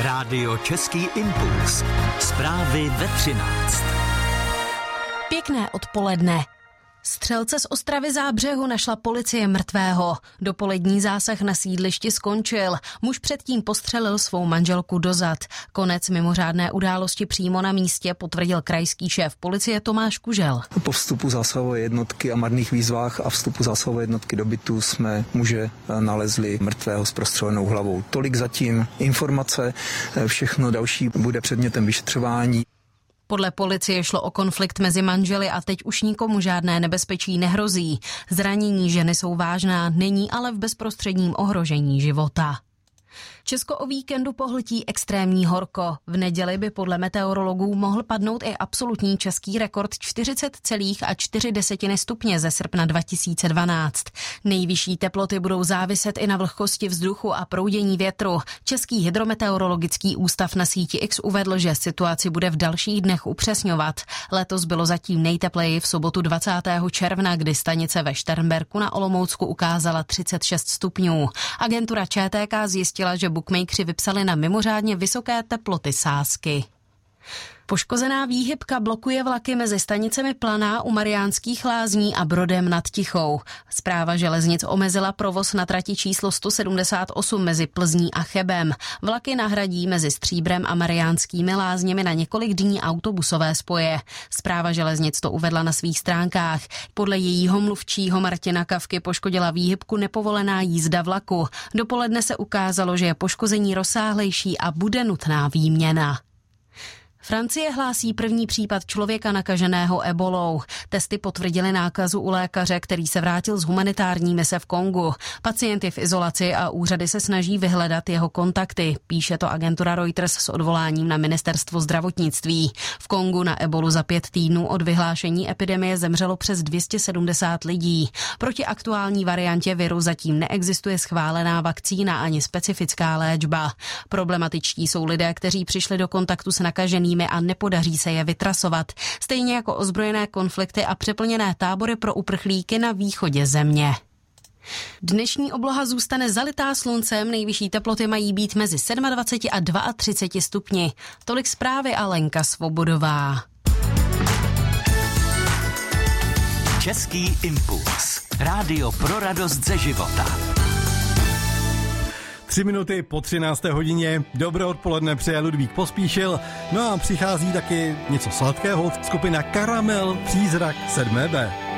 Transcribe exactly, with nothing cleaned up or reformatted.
Rádio Český impuls. Zprávy ve třináct. Pěkné odpoledne. Střelce z Ostravy Zábřehu našla policie mrtvého. Dopolední zásah na sídlišti skončil. Muž předtím postřelil svou manželku dozad. Konec mimořádné události přímo na místě potvrdil krajský šéf policie Tomáš Kužel. Po vstupu zásahové jednotky a marných výzvách a vstupu zásahové jednotky do bytu jsme muže nalezli mrtvého s prostřelenou hlavou. Tolik zatím informace, všechno další bude předmětem vyšetřování. Podle policie šlo o konflikt mezi manželi a teď už nikomu žádné nebezpečí nehrozí. Zranění ženy jsou vážná, není ale v bezprostředním ohrožení života. Česko o víkendu pohltí extrémní horko. V neděli by podle meteorologů mohl padnout i absolutní český rekord čtyřicet celá čtyři stupně ze srpna dva tisíce dvanáct. Nejvyšší teploty budou záviset i na vlhkosti vzduchu a proudění větru. Český hydrometeorologický ústav na síti X uvedl, že situaci bude v dalších dnech upřesňovat. Letos bylo zatím nejtepleji v sobotu dvacátého června, kdy stanice ve Šternberku na Olomoucku ukázala třicet šest stupňů. Agentura Č T K zjistila, že bookmakeri vypsali na mimořádně vysoké teploty sázky. Poškozená výhybka blokuje vlaky mezi stanicemi Planá u Mariánských Lázní a Brodem nad Tichou. Správa železnic omezila provoz na trati číslo sto sedmdesát osm mezi Plzní a Chebem. Vlaky nahradí mezi Stříbrem a Mariánskými Lázněmi na několik dní autobusové spoje. Správa železnic to uvedla na svých stránkách. Podle jejího mluvčího Martina Kavky poškodila výhybku nepovolená jízda vlaku. Dopoledne se ukázalo, že je poškození rozsáhlejší a bude nutná výměna. Francie hlásí první případ člověka nakaženého ebolou. Testy potvrdily nákazu u lékaře, který se vrátil z humanitární mise v Kongu. Pacient je v izolaci a úřady se snaží vyhledat jeho kontakty, píše to agentura Reuters s odvoláním na ministerstvo zdravotnictví. V Kongu na ebolu za pět týdnů od vyhlášení epidemie zemřelo přes dvě stě sedmdesát lidí. Proti aktuální variantě viru zatím neexistuje schválená vakcína ani specifická léčba. Problematičtí jsou lidé, kteří přišli do kontaktu s nakaženými a nepodaří se je vytrasovat, stejně jako ozbrojené konflikty a přeplněné tábory pro uprchlíky na východě země. Dnešní obloha zůstane zalitá sluncem, nejvyšší teploty mají být mezi dvacet sedm a třicet dva stupni. Tolik zprávy a Lenka Svobodová. Český impuls. Rádio pro radost ze života. Tři minuty po třinácté hodině. Dobré odpoledne, přeje Ludvík Pospíšil. No a přichází taky něco sladkého. Skupina Karamel, Přízrak sedmé bé.